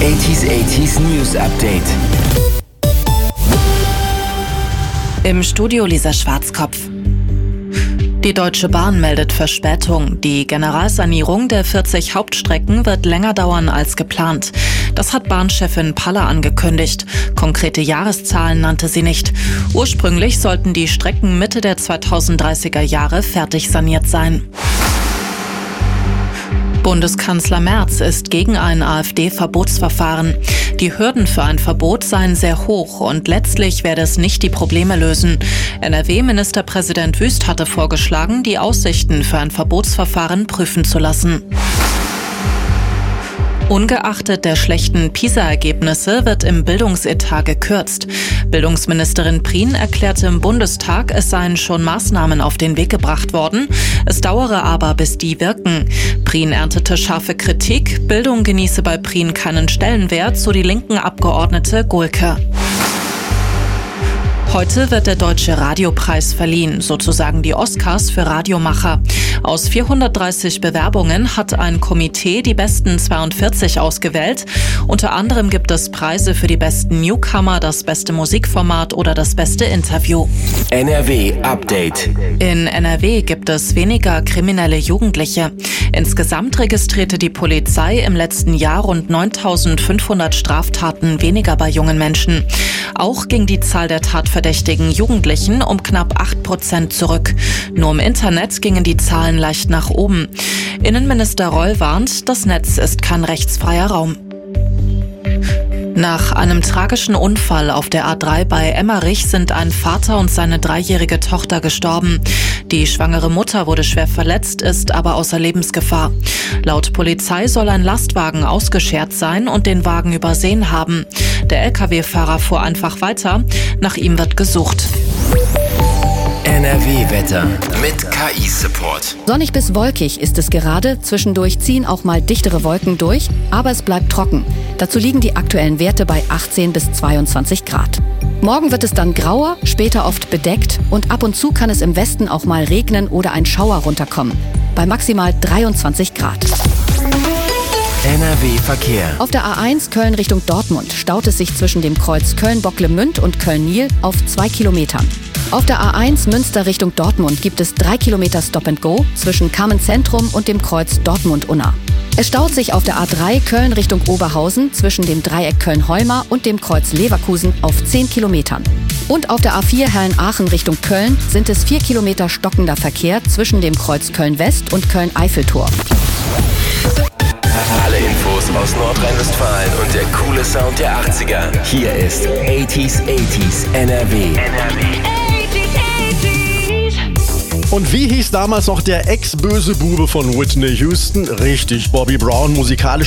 80s News Update. Im Studio Lisa Schwarzkopf. Die Deutsche Bahn meldet Verspätung. Die Generalsanierung der 40 Hauptstrecken wird länger dauern als geplant. Das hat Bahnchefin Paller angekündigt. Konkrete Jahreszahlen nannte sie nicht. Ursprünglich sollten die Strecken Mitte der 2030er Jahre fertig saniert sein. Bundeskanzler Merz ist gegen ein AfD-Verbotsverfahren. Die Hürden für ein Verbot seien sehr hoch und letztlich werde es nicht die Probleme lösen. NRW-Ministerpräsident Wüst hatte vorgeschlagen, die Aussichten für ein Verbotsverfahren prüfen zu lassen. Ungeachtet der schlechten PISA-Ergebnisse wird im Bildungsetat gekürzt. Bildungsministerin Prien erklärte im Bundestag, es seien schon Maßnahmen auf den Weg gebracht worden. Es dauere aber, bis die wirken. Prien erntete scharfe Kritik. Bildung genieße bei Prien keinen Stellenwert, so die linken Abgeordnete Gulke. Heute wird der Deutsche Radiopreis verliehen, sozusagen die Oscars für Radiomacher. Aus 430 Bewerbungen hat ein Komitee die besten 42 ausgewählt. Unter anderem gibt es Preise für die besten Newcomer, das beste Musikformat oder das beste Interview. NRW Update. In NRW gibt es weniger kriminelle Jugendliche. Insgesamt registrierte die Polizei im letzten Jahr rund 9.500 Straftaten weniger bei jungen Menschen. Auch ging die Zahl der tatverdächtigen Jugendlichen um knapp 8% zurück. Nur im Internet gingen die Zahlen leicht nach oben. Innenminister Reul warnt, das Netz ist kein rechtsfreier Raum. Nach einem tragischen Unfall auf der A3 bei Emmerich sind ein Vater und seine 3-jährige Tochter gestorben. Die schwangere Mutter wurde schwer verletzt, ist aber außer Lebensgefahr. Laut Polizei soll ein Lastwagen ausgeschert sein und den Wagen übersehen haben. Der Lkw-Fahrer fuhr einfach weiter. Nach ihm wird gesucht. NRW-Wetter mit KI-Support. Sonnig bis wolkig ist es gerade. Zwischendurch ziehen auch mal dichtere Wolken durch, aber es bleibt trocken. Dazu liegen die aktuellen Werte bei 18 bis 22 Grad. Morgen wird es dann grauer, später oft bedeckt und ab und zu kann es im Westen auch mal regnen oder ein Schauer runterkommen. Bei maximal 23 Grad. NRW-Verkehr. Auf der A1 Köln Richtung Dortmund staut es sich zwischen dem Kreuz Köln-Bocklemünd und Köln-Nil auf 2 Kilometern. Auf der A1 Münster Richtung Dortmund gibt es 3 Kilometer Stop-and-Go zwischen Kamen-Zentrum und dem Kreuz Dortmund-Unna. Es staut sich auf der A3 Köln Richtung Oberhausen zwischen dem Dreieck Köln-Heumar und dem Kreuz Leverkusen auf 10 Kilometern. Und auf der A4 Herrn-Aachen Richtung Köln sind es 4 Kilometer stockender Verkehr zwischen dem Kreuz Köln-West und Köln-Eiffeltor. Alle Infos aus Nordrhein-Westfalen und der coole Sound der 80er. Hier ist 80s NRW. Und wie hieß damals noch der Ex-böse Bube von Whitney Houston? Richtig, Bobby Brown. Musikalisch